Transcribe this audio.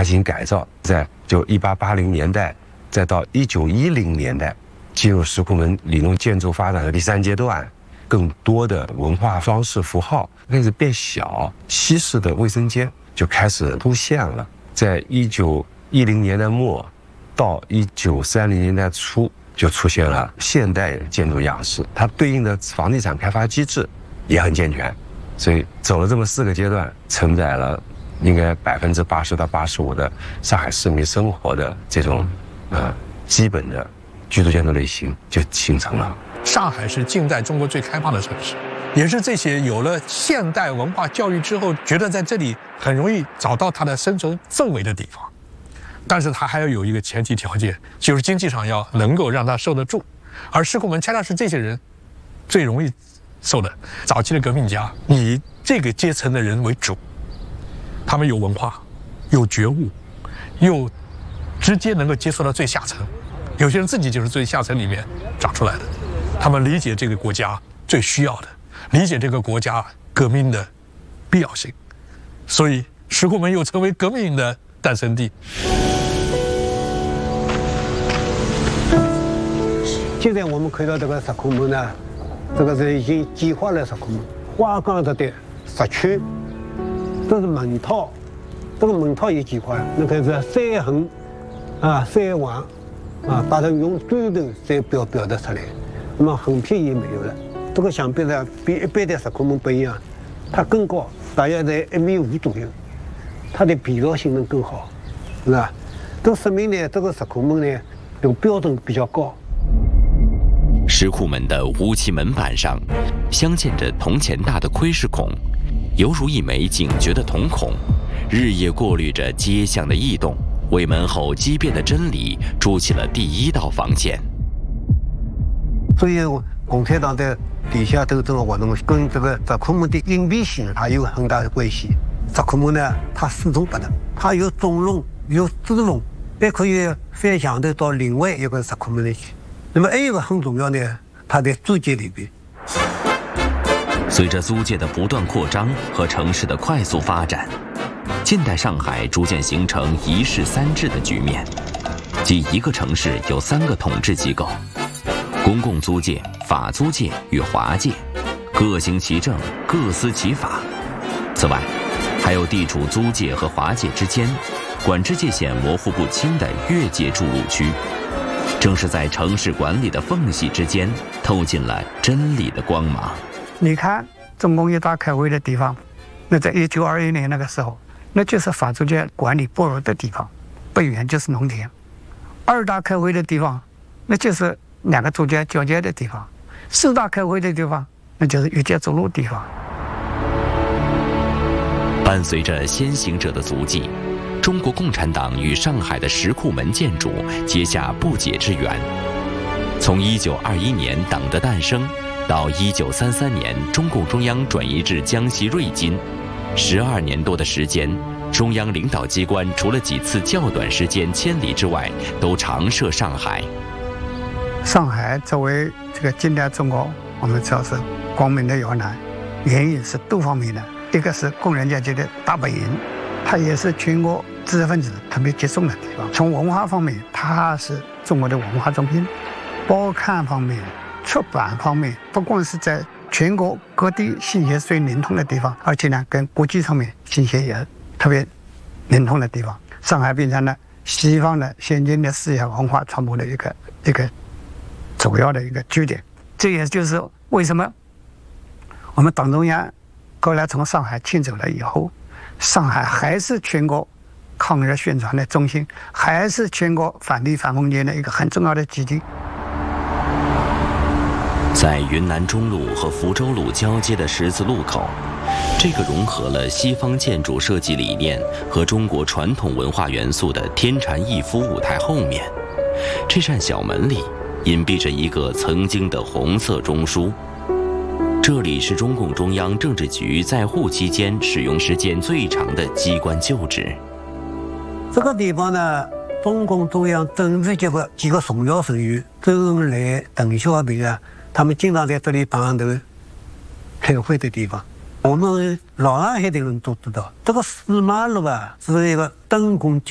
新改造，在1880年代，再到1910年代，进入石库门里弄建筑发展的第3阶段，更多的文化装饰符号开始变小，西式的卫生间就开始出现了。在1910年代末到1930年代初，就出现了现代建筑样式，它对应的房地产开发机制也很健全，所以走了这么4个阶段，承载了应该80%到85%的上海市民生活的这种基本的居住建筑类型就形成了。 上海是近代中国最开放的城市，也是这些有了现代文化教育之后，觉得在这里很容易找到它的生存氛围的地方。但是它还要有一个前提条件，就是经济上要能够让它受得住。而石库门恰恰是这些人最容易受的。早期的革命家以这个阶层的人为主，他们有文化，有觉悟，又直接能够接触到最下层。有些人自己就是最下层里面长出来的，他们理解这个国家最需要的，理解这个国家革命的必要性，所以石库门又成为革命的诞生地。 现在我们看到这个石库门呢，这个是已经简化了石库门，花岗石的石圈，这是门套，这个门套也简化了。那个是3横3横把它用砖头再表达出来，那么横片也没有了。这个墙壁呢，比一般的石库门不一样，它更高，大约在1.5米左右，它的疲劳性能更好，是吧？这说明呢，这个石库门呢，这个标准比较高。 石库门的乌漆门板上镶嵌着铜钱大的窥视孔，犹如一枚警觉的瞳孔，日夜过滤着街巷的异动，为门后畸变的真理筑起了第1道防线。 所以共产党的地下斗争活动跟这个石库门的隐蔽性还有很大的关系。石库门呢，它四通八达，它有中龙，有支龙，还可以翻墙的到另外一个石库门里去。那么还有一个很重要的，它的租界里边。 随着租界的不断扩张和城市的快速发展，近代上海逐渐形成一市三制的局面，即一个城市有3个统治机构：公共租界、法租界与华界，各行其政，各司其法。此外，还有地处租界和华界之间，管制界限模糊不清的越界筑路区。正是在城市管理的缝隙之间，透进了真理的光芒。 你看中共一大开会的地方，那在1921年那个时候，那就是法租界管理薄弱的地方，不远就是农田。2大开会的地方，那就是2个租界交界的地方。4大开会的地方，那就是越界筑路地方。 伴随着先行者的足迹，中国共产党与上海的石库门建筑结下不解之缘。从1921年党的诞生到1933年中共中央转移至江西瑞金，12年多的时间，中央领导机关除了几次较短时间迁离之外，都常设上海。 上海作为这个近代中国，我们知道是光明的摇篮，原因是多方面的。一个是工人阶级的大本营，它也是全国知识分子特别集中的地方。从文化方面，它是中国的文化中心；报刊方面、出版方面，不光是在全国各地信息最灵通的地方，而且呢，跟国际上面信息也特别灵通的地方。上海变成了西方的先进的思想文化传播的一个主要的一个据点。这也就是为什么我们党中央后来从上海迁走了以后，上海还是全国抗日宣传的中心，还是全国反帝反封建的一个很重要的基地。 在云南中路和福州路交接的十字路口，这个融合了西方建筑设计理念和中国传统文化元素的天禅逸夫舞台后面，这扇小门里隐蔽着一个曾经的红色中枢。这里是中共中央政治局在沪期间使用时间最长的机关旧址。 这个地方呢，中共中央政治局的几个重要成员周恩来、邓小平啊，他们经常在这里碰头开会的地方。我们老上海的人都知道，这个4马路啊是一个灯光